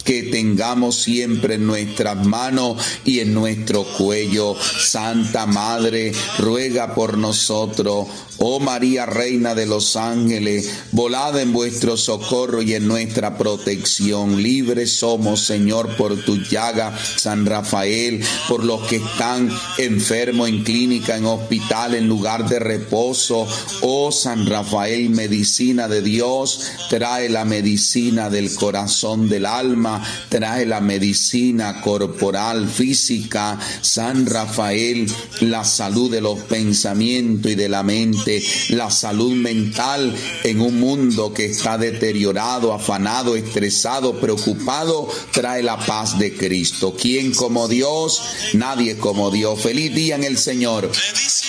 que tengamos siempre en nuestras manos y en nuestro cuello. Santa Madre, ruega por nosotros. Oh María, Reina de los Ángeles, volad en vuestro socorro y en nuestra protección. Libres somos, Señor, por tu llaga. San Rafael, por los que están enfermos en clínica, en hospital, en lugar de reposo. Oh San Rafael, medicina de Dios, trae la medicina del corazón, del alma, trae la medicina corporal, física. San Rafael, la salud de los pensamientos y de la mente, la salud mental en un mundo que está deteriorado, afanado, estresado, preocupado, trae la paz de Cristo. ¿Quién como Dios? Nadie como Dios. Feliz día en el Señor.